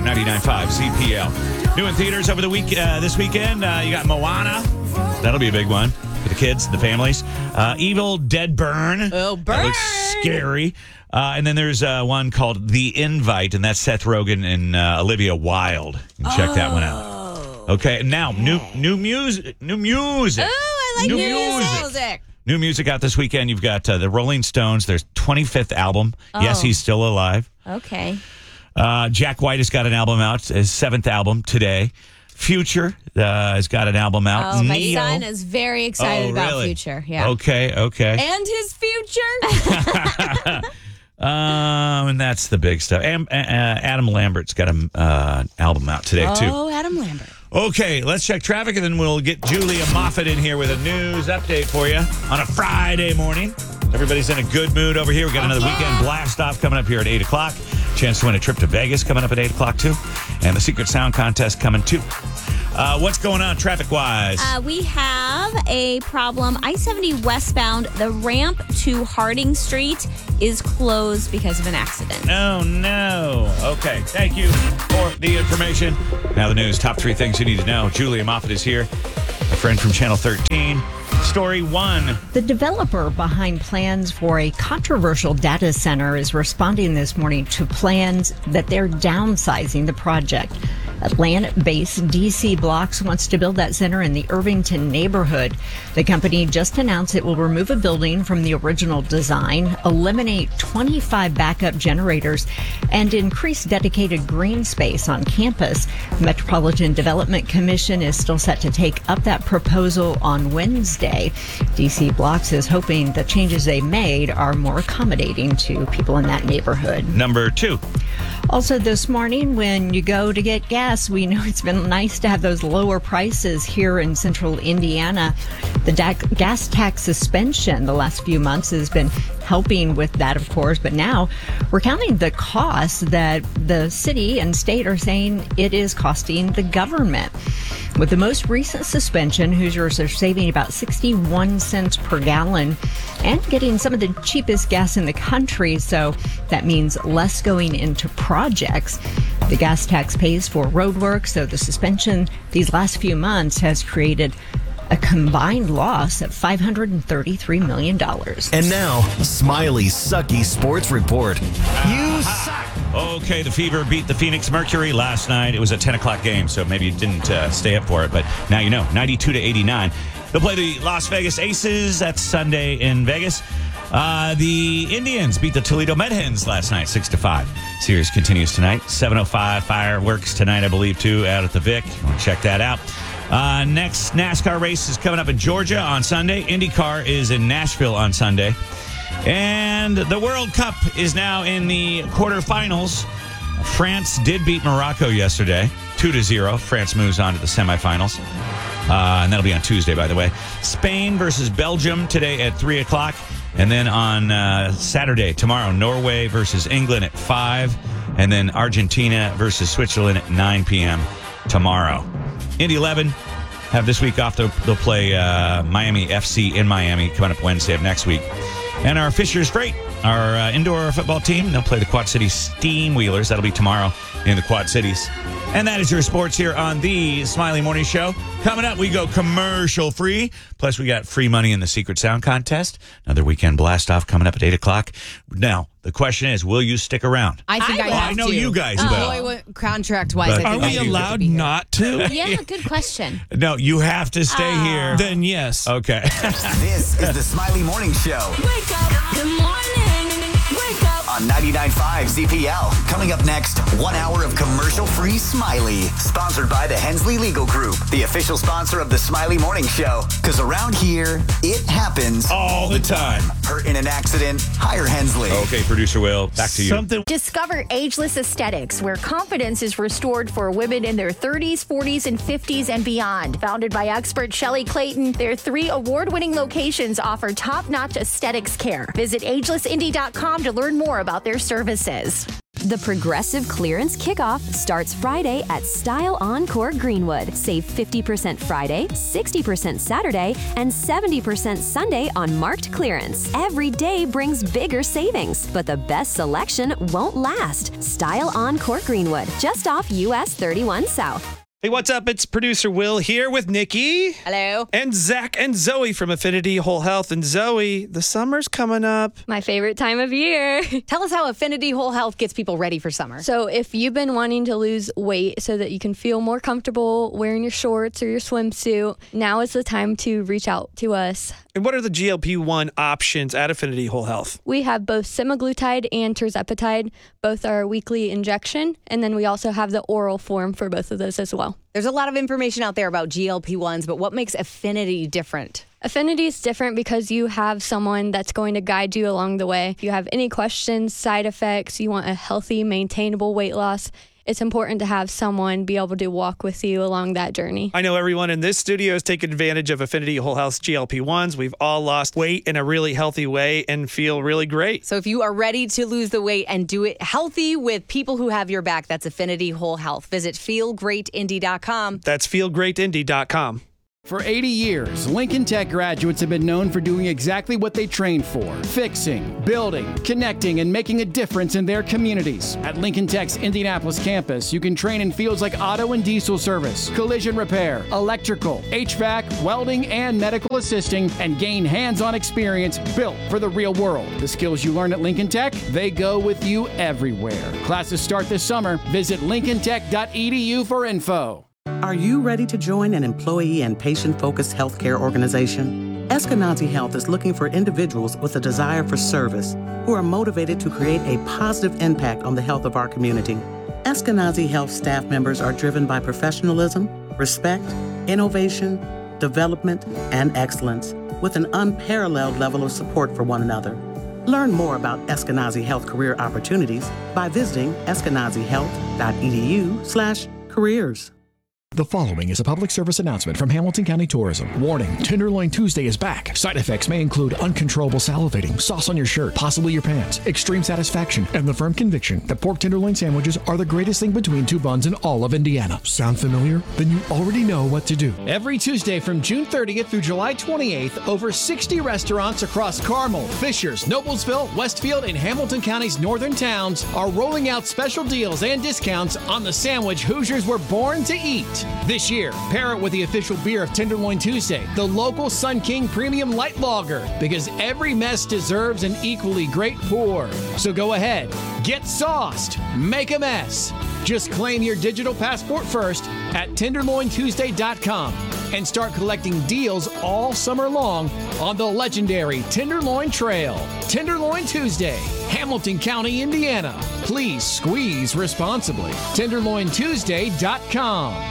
99.5 ZPL. New in theaters over the week this weekend. You got Moana. That'll be a big one for the kids, the families. Evil Dead Burn. Oh, Burn! That looks scary. And then there's one called The Invite, and that's Seth Rogen and Olivia Wilde. You can check that one out. Okay, now new music. Oh, I like new music. New music out this weekend. You've got the Rolling Stones. Their 25th album. Oh. Yes, he's still alive. Okay. Jack White has got an album out. His 7th album today. Future has got an album out. Oh, my Neo. son is very excited about Future. Yeah. Okay. And his future. And that's the big stuff. Adam Lambert's got an album out today, too. Oh, Adam Lambert. Okay, let's check traffic, and then we'll get Julia Moffat in here with a news update for you on a Friday morning. Everybody's in a good mood over here. We got another weekend blast off coming up here at 8 o'clock. Chance to win a trip to Vegas coming up at 8 o'clock, too. And the Secret Sound Contest coming, too. What's going on traffic-wise? We have a problem. I-70 westbound, the ramp to Harding Street is closed because of an accident. Oh, no. Okay, thank you for the information. Now the news, top 3 things you need to know. Julia Moffat is here, a friend from Channel 13. Story 1. The developer behind plans for a controversial data center is responding this morning to plans that they're downsizing the project. Atlanta-based DC Blocks wants to build that center in the Irvington neighborhood. The company just announced it will remove a building from the original design, eliminate 25 backup generators, and increase dedicated green space on campus. The Metropolitan Development Commission is still set to take up that proposal on Wednesday. DC Blocks is hoping the changes they made are more accommodating to people in that neighborhood. Number 2. Also this morning, when you go to get gas, we know it's been nice to have those lower prices here in central Indiana. The gas tax suspension the last few months has been helping with that, of course, but now we're counting the costs that the city and state are saying it is costing the government. With the most recent suspension, Hoosiers are saving about 61 cents per gallon and getting some of the cheapest gas in the country, so that means less going into projects. The gas tax pays for road work, so the suspension these last few months has created a combined loss of $533 million. And now, Smiley's Sucky Sports Report. You suck. Okay, the Fever beat the Phoenix Mercury last night. It was a 10 o'clock game, so maybe you didn't stay up for it, but now you know, 92-89. They'll play the Las Vegas Aces. That's Sunday in Vegas. The Indians beat the Toledo Med Hens last night, 6-5. Series continues tonight. 7:05 fireworks tonight, I believe, too, out at the Vic. You want to check that out. Next NASCAR race is coming up in Georgia on Sunday. IndyCar is in Nashville on Sunday. And the World Cup is now in the quarterfinals. France did beat Morocco yesterday, 2-0. France moves on to the semifinals. And that'll be on Tuesday, by the way. Spain versus Belgium today at 3 o'clock. And then on Saturday, tomorrow, Norway versus England at 5. And then Argentina versus Switzerland at 9 p.m. tomorrow. Indy 11 have this week off. They'll play Miami FC in Miami coming up Wednesday of next week. And our Fishers Freight, our indoor football team, they'll play the Quad City Steam Wheelers. That'll be tomorrow in the Quad Cities. And that is your sports here on the Smiley Morning Show. Coming up, we go commercial free. Plus, we got free money in the Secret Sound Contest. Another weekend blast off coming up at 8 o'clock. Now, the question is, will you stick around? I think I have I know to. you guys will. Boy, contract-wise, But I think Are I we do allowed get to be here. not to? Yeah, good question. No, you have to stay here. Then yes. Okay. This is the Smiley Morning Show Wake up, good morning. Wake up. on 99.5 ZPL. Coming up next, 1 hour of commercial-free Smiley. Sponsored by the Hensley Legal Group, the official sponsor of the Smiley Morning Show. Because around here, it happens All the time. Hurt in an accident, hire Hensley. Okay, producer Will, back to you. Something. Discover Ageless Aesthetics, where confidence is restored for women in their 30s, 40s, and 50s and beyond. Founded by expert Shelley Clayton, their 3 award-winning locations offer top-notch aesthetics care. Visit agelessindy.com to learn more about their services. The Progressive Clearance Kickoff starts Friday at Style Encore Greenwood. Save 50% Friday, 60% Saturday, and 70% Sunday on marked clearance. Every day brings bigger savings, but the best selection won't last. Style Encore Greenwood, just off US 31 South. Hey, what's up? It's producer Will here with Nikki. Hello. And Zach and Zoe from Affinity Whole Health. And Zoe, the summer's coming up. My favorite time of year. Tell us how Affinity Whole Health gets people ready for summer. So if you've been wanting to lose weight so that you can feel more comfortable wearing your shorts or your swimsuit, now is the time to reach out to us. And what are the GLP-1 options at Affinity Whole Health? We have both semaglutide and tirzepatide. Both are a weekly injection. And then we also have the oral form for both of those as well. There's a lot of information out there about GLP-1s, but what makes Affinity different? Affinity is different because you have someone that's going to guide you along the way. If you have any questions, side effects, you want a healthy, maintainable weight loss, it's important to have someone be able to walk with you along that journey. I know everyone in this studio has taken advantage of Affinity Whole Health's GLP-1s. We've all lost weight in a really healthy way and feel really great. So if you are ready to lose the weight and do it healthy with people who have your back, that's Affinity Whole Health. Visit feelgreatindy.com. That's feelgreatindy.com. For 80 years, Lincoln Tech graduates have been known for doing exactly what they trained for: fixing, building, connecting, and making a difference in their communities. At Lincoln Tech's Indianapolis campus, you can train in fields like auto and diesel service, collision repair, electrical, HVAC, welding, and medical assisting, and gain hands-on experience built for the real world. The skills you learn at Lincoln Tech, they go with you everywhere. Classes start this summer. Visit lincolntech.edu for info. Are you ready to join an employee and patient-focused healthcare organization? Eskenazi Health is looking for individuals with a desire for service who are motivated to create a positive impact on the health of our community. Eskenazi Health staff members are driven by professionalism, respect, innovation, development, and excellence, with an unparalleled level of support for one another. Learn more about Eskenazi Health career opportunities by visiting eskenazihealth.edu/careers. The following is a public service announcement from Hamilton County Tourism. Warning, Tenderloin Tuesday is back. Side effects may include uncontrollable salivating, sauce on your shirt, possibly your pants, extreme satisfaction, and the firm conviction that pork tenderloin sandwiches are the greatest thing between two buns in all of Indiana. Sound familiar? Then you already know what to do. Every Tuesday from June 30th through July 28th, over 60 restaurants across Carmel, Fishers, Noblesville, Westfield, and Hamilton County's northern towns are rolling out special deals and discounts on the sandwich Hoosiers were born to eat. This year, pair it with the official beer of Tenderloin Tuesday, the local Sun King Premium Light Lager, because every mess deserves an equally great pour. So go ahead, get sauced, make a mess. Just claim your digital passport first at TenderloinTuesday.com and start collecting deals all summer long on the legendary Tenderloin Trail. Tenderloin Tuesday, Hamilton County, Indiana. Please squeeze responsibly. TenderloinTuesday.com.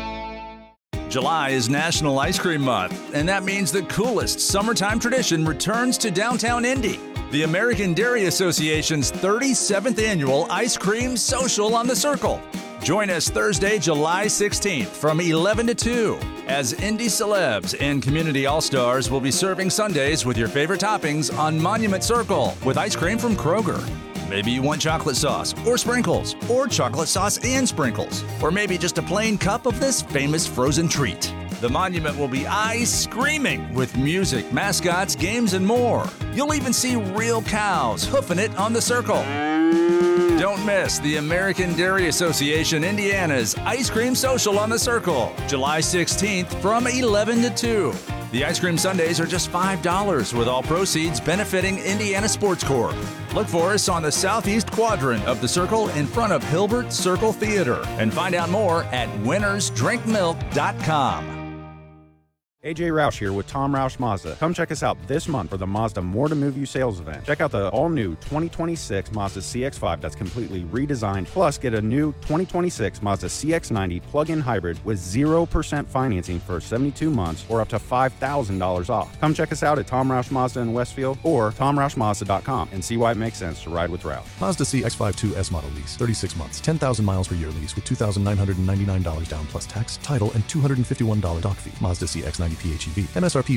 July is National Ice Cream Month, and that means the coolest summertime tradition returns to downtown Indy. The American Dairy Association's 37th annual Ice Cream Social on the Circle. Join us Thursday, July 16th from 11 to 2 as Indy celebs and community all-stars will be serving sundaes with your favorite toppings on Monument Circle with ice cream from Kroger. Maybe you want chocolate sauce or sprinkles, or chocolate sauce and sprinkles, or maybe just a plain cup of this famous frozen treat. The Monument will be ice-screaming with music, mascots, games, and more. You'll even see real cows hoofing it on the circle. Don't miss the American Dairy Association Indiana's Ice Cream Social on the Circle, July 16th from 11 to 2. The ice cream sundaes are just $5 with all proceeds benefiting Indiana Sports Corps. Look for us on the southeast quadrant of the Circle in front of Hilbert Circle Theater and find out more at winnersdrinkmilk.com. AJ Roush here with Tom Roush Mazda. Come check us out this month for the Mazda More to Move You sales event. Check out the all-new 2026 Mazda CX-5 that's completely redesigned. Plus, get a new 2026 Mazda CX-90 plug-in hybrid with 0% financing for 72 months or up to $5,000 off. Come check us out at Tom Roush Mazda in Westfield or TomRoushMazda.com and see why it makes sense to ride with Roush. Mazda CX-5 2S model lease, 36 months, 10,000 miles per year lease with $2,999 down plus tax, title, and $251 doc fee. Mazda CX-90 PHEV. MSRP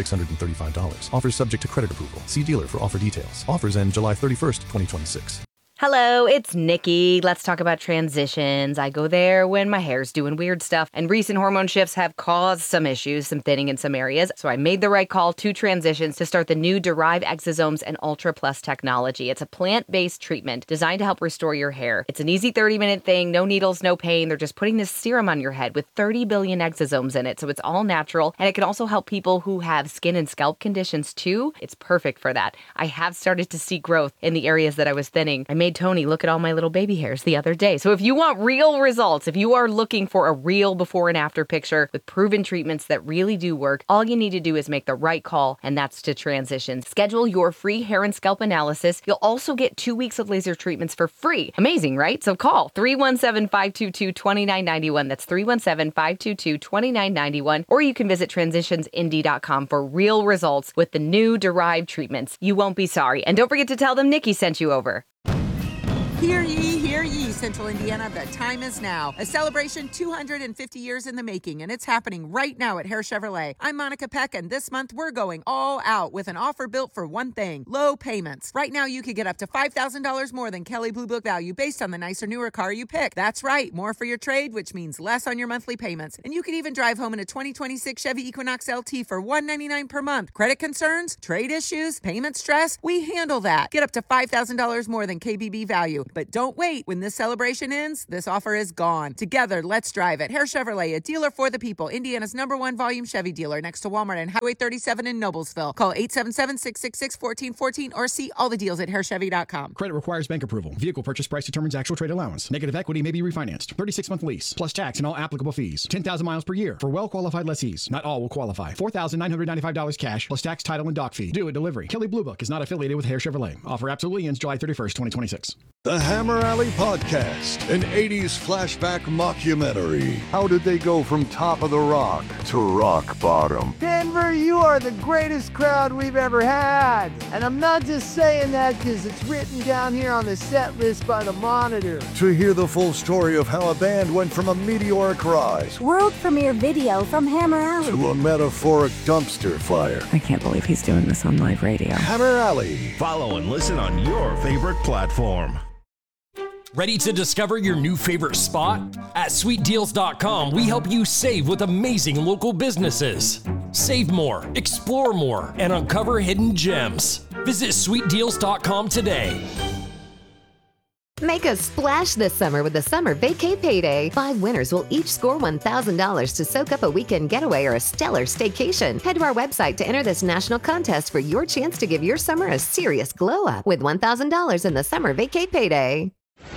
$58,635. Offers subject to credit approval. See dealer for offer details. Offers end July 31st, 2026. Hello, it's Nikki. Let's talk about transitions. I go there when my hair's doing weird stuff, and recent hormone shifts have caused some issues, some thinning in some areas. So I made the right call to Transitions to start the new Derive Exosomes and Ultra Plus technology. It's a plant-based treatment designed to help restore your hair. It's an easy 30-minute thing, no needles, no pain. They're just putting this serum on your head with 30 billion exosomes in it, so it's all natural, and it can also help people who have skin and scalp conditions too. It's perfect for that. I have started to see growth in the areas that I was thinning. I made Tony look at all my little baby hairs the other day. So if you want real results, if you are looking for a real before and after picture with proven treatments that really do work, all you need to do is make the right call, and that's to Transitions. Schedule your free hair and scalp analysis. You'll also get 2 weeks of laser treatments for free. Amazing, right? So call 317-522-2991. That's 317-522-2991. Or you can visit transitionsindy.com for real results with the new Derive treatments. You won't be sorry. And don't forget to tell them Nikki sent you over. Hear ye, Central Indiana, the time is now. A celebration 250 years in the making, and it's happening right now at Hare Chevrolet. I'm Monica Peck, and this month we're going all out with an offer built for one thing: low payments. Right now you could get up to $5,000 more than Kelley Blue Book value based on the nicer, newer car you pick. That's right, more for your trade, which means less on your monthly payments. And you could even drive home in a 2026 Chevy Equinox LT for $199 per month. Credit concerns, trade issues, payment stress, we handle that. Get up to $5,000 more than KBB value. But don't wait. When this celebration ends, this offer is gone. Together, let's drive it. Hare Chevrolet, a dealer for the people. Indiana's #1 volume Chevy dealer next to Walmart and Highway 37 in Noblesville. Call 877-666-1414 or see all the deals at harechevy.com. Credit requires bank approval. Vehicle purchase price determines actual trade allowance. Negative equity may be refinanced. 36-month lease, plus tax and all applicable fees. 10,000 miles per year for well-qualified lessees. Not all will qualify. $4,995 cash, plus tax, title, and dock fee. Due at delivery. Kelley Blue Book is not affiliated with Hare Chevrolet. Offer absolutely ends July 31st, 2026. The Hammer Alley Podcast, an 80s flashback mockumentary. How did they go from top of the rock to rock bottom? Denver, you are the greatest crowd we've ever had. And I'm not just saying that because it's written down here on the set list by the Monitor. To hear the full story of how a band went from a meteoric rise world premiere video from Hammer Alley to a metaphoric dumpster fire. I can't believe he's doing this on live radio. Hammer Alley. Follow and listen on your favorite platform. Ready to discover your new favorite spot? At sweetdeals.com, we help you save with amazing local businesses. Save more, explore more, and uncover hidden gems. Visit sweetdeals.com today. Make a splash this summer with the Summer Vacay Payday. 5 winners will each score $1,000 to soak up a weekend getaway or a stellar staycation. Head to our website to enter this national contest for your chance to give your summer a serious glow up with $1,000 in the Summer Vacay Payday.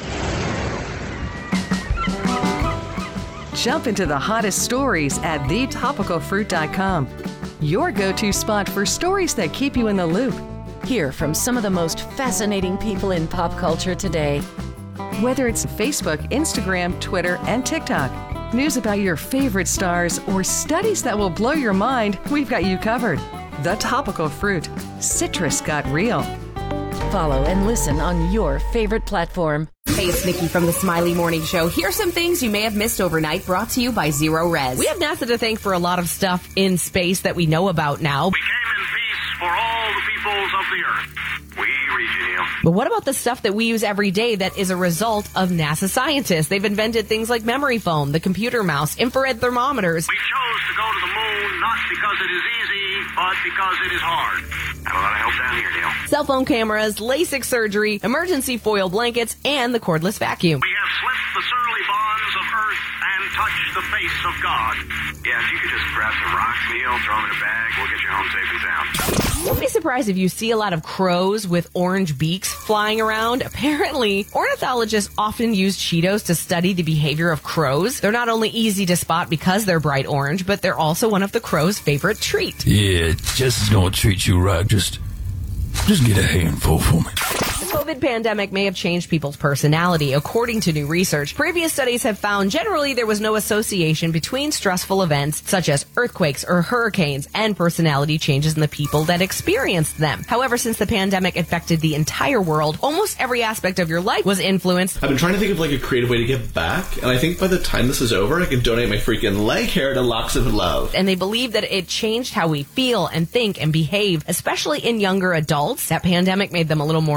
Jump into the hottest stories at thetopicalfruit.com. Your go-to spot for stories that keep you in the loop. Hear from some of the most fascinating people in pop culture today. Whether it's Facebook, Instagram, Twitter, and TikTok, news about your favorite stars, or studies that will blow your mind, we've got you covered. The Topical Fruit. Citrus got real. Follow and listen on your favorite platform. Hey, it's Nikki from the Smiley Morning Show. Here's some things you may have missed overnight, brought to you by Zero Res. We have NASA to thank for a lot of stuff in space that we know about now. We came in peace for all the peoples of the earth. We read you, Neil. But what about the stuff that we use every day that is a result of NASA scientists? They've invented things like memory foam, the computer mouse, infrared thermometers. We chose to go to the moon not because it is easy, but because it is hard. Have a lot of help down here, Neil. Cell phone cameras, LASIK surgery, emergency foil blankets, and the cordless vacuum. We have slipped the surly bonds of earth and touched the face of God. Yeah, if you could just grab some rocks, Neil, throw them in a bag, we'll get you home safe and sound. Don't be surprised if you see a lot of crows with orange beaks flying around. Apparently, ornithologists often use Cheetos to study the behavior of crows. They're not only easy to spot because they're bright orange, but they're also one of the crow's favorite treat. Yeah, Jess is gonna treat you right. Just get a handful for me. The COVID pandemic may have changed people's personality. According to new research, previous studies have found generally there was no association between stressful events such as earthquakes or hurricanes and personality changes in the people that experienced them. However, since the pandemic affected the entire world, almost every aspect of your life was influenced. I've been trying to think of like a creative way to give back, and I think by the time this is over, I can donate my freaking leg hair to Locks of Love. And they believe that it changed how we feel and think and behave, especially in younger adults. That pandemic made them a little more neurotic,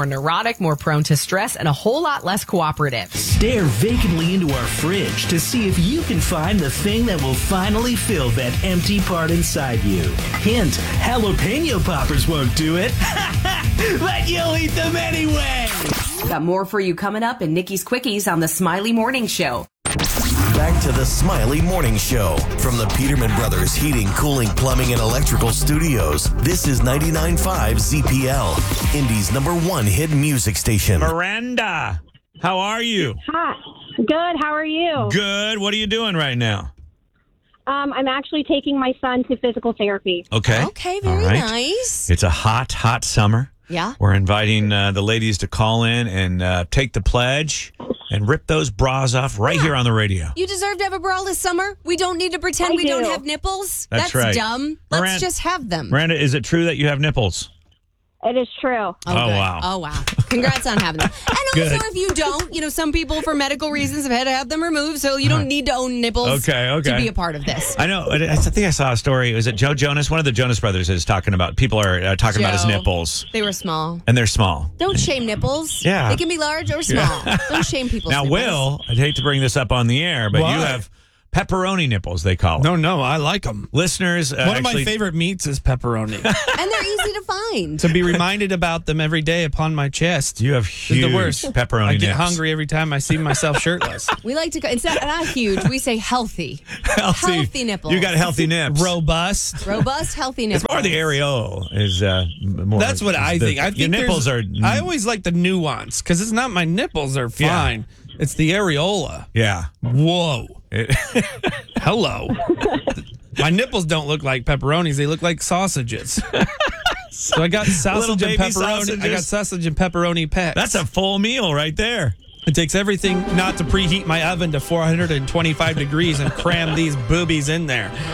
neurotic, more prone to stress, and a whole lot less cooperative. Stare vacantly into our fridge to see if you can find the thing that will finally fill that empty part inside you. Hint, jalapeno poppers won't do it, but you'll eat them anyway. Got more for you coming up in Nikki's Quickies on the Smiley Morning Show. Back to the Smiley Morning Show from the Peterman Brothers Heating, Cooling, Plumbing, and Electrical Studios. This is 99.5 ZPL, Indy's #1 hit music station. Miranda, how are you? Hi. Good. How are you? Good. What are you doing right now? I'm actually taking my son to physical therapy. Okay. Okay, very All right. nice. It's a hot summer. Yeah. We're inviting the ladies to call in and take the pledge and rip those bras off right here on the radio. You deserve to have a bra this summer. We don't need to pretend we don't have nipples. That's right. Dumb. Miranda- Let's just have them. Miranda, is it true that you have nipples? It is true. Oh, good. wow. Oh, wow. Congrats on having them. And also, if you don't, some people for medical reasons have had to have them removed, so you don't need to own nipples Okay. to be a part of this. I know. I think I saw a story. Was it Joe Jonas? One of the Jonas Brothers is talking about, people are talking about his Joe. nipples. They were small. And they're small. Don't shame nipples. Yeah. They can be large or small. Don't shame people's Now, nipples. Will, I'd hate to bring this up on the air, but Why? you have pepperoni nipples, they call them. No, I like them. Listeners, One of my favorite meats is pepperoni. And they're easy to find. To be reminded about them every day upon my chest. You have It's the huge worst. pepperoni I get nips. hungry every time I see myself shirtless. We like to, it's not huge. We say healthy. Healthy nipples. You got healthy nips. Robust. Robust, healthy nipples. It's more the areole is more. That's what I think. I think your nipples are. I always like the nuance because it's not my nipples are fine. It's the areola. Yeah. Whoa. Hello. My nipples don't look like pepperonis. They look like sausages. So I got sausage and pepperoni. Sausages. I got sausage and pepperoni pecs. That's a full meal right there. It takes everything not to preheat my oven to 425 degrees and cram these boobies in there.